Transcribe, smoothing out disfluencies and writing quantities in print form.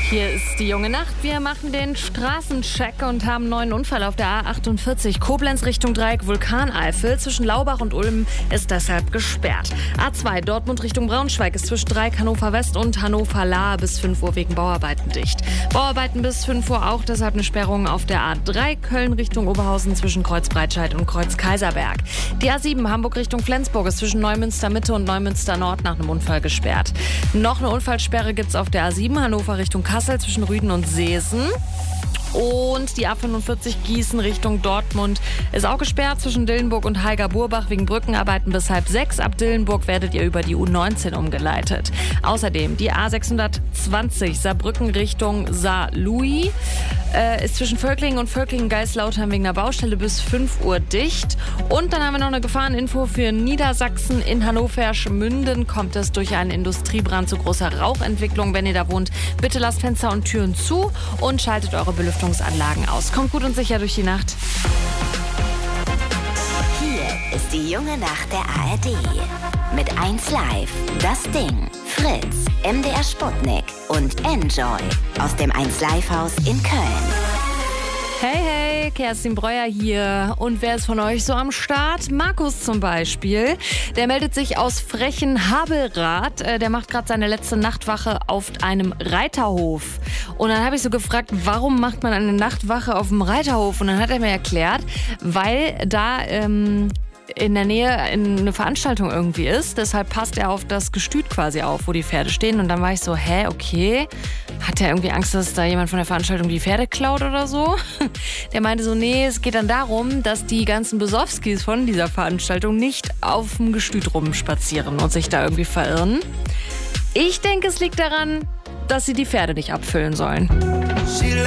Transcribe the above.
Hier ist die junge Nacht. Wir machen den Straßencheck und haben einen neuen Unfall auf der A48 Koblenz Richtung Dreieck Vulkaneifel. Zwischen Laubach und Ulm ist deshalb gesperrt. A2 Dortmund Richtung Braunschweig ist zwischen Dreieck Hannover West und Hannover Lahr bis 5 Uhr wegen Bauarbeiten dicht. Bauarbeiten bis 5 Uhr auch, deshalb eine Sperrung auf der A3 Köln Richtung Oberhausen zwischen Kreuz Breitscheid und Kreuz Kaiserberg. Die A7 Hamburg Richtung Flensburg ist zwischen Neumünster Mitte und Neumünster Nord nach einem Unfall gesperrt. Noch eine Unfallsperre gibt es auf der A7 Hannover Richtung Kassel zwischen Rüden und Seesen. Und die A45 Gießen Richtung Dortmund ist auch gesperrt zwischen Dillenburg und Haiger-Burbach wegen Brückenarbeiten bis 5:30. Ab Dillenburg werdet ihr über die U19 umgeleitet. Außerdem die A620 Saarbrücken Richtung Saarlouis ist zwischen Völklingen und Völklingen-Geislautern wegen einer Baustelle bis 5 Uhr dicht. Und dann haben wir noch eine Gefahreninfo für Niedersachsen. In Hannover-Schmünden kommt es durch einen Industriebrand zu großer Rauchentwicklung. Wenn ihr da wohnt, bitte lasst Fenster und Türen zu und schaltet eure Belüftungsanlagen aus. Kommt gut und sicher durch die Nacht. Hier ist die junge Nacht der ARD. Mit 1 Live, Das Ding, Fritz, MDR Sputnik und Enjoy aus dem 1 Live Haus in Köln. Hey, Kerstin Breuer hier. Und wer ist von euch so am Start? Markus zum Beispiel. Der meldet sich aus Frechen-Habelrath. Der macht gerade seine letzte Nachtwache auf einem Reiterhof. Und dann habe ich so gefragt, warum macht man eine Nachtwache auf dem Reiterhof? Und dann hat er mir erklärt, weil da in der Nähe eine Veranstaltung irgendwie ist. Deshalb passt er auf das Gestüt quasi auf, wo die Pferde stehen. Und dann war ich so, okay. Hat er irgendwie Angst, dass da jemand von der Veranstaltung die Pferde klaut oder so? Der meinte so, nee, es geht dann darum, dass die ganzen Besowskis von dieser Veranstaltung nicht auf dem Gestüt rumspazieren und sich da irgendwie verirren. Ich denke, es liegt daran, dass sie die Pferde nicht abfüllen sollen.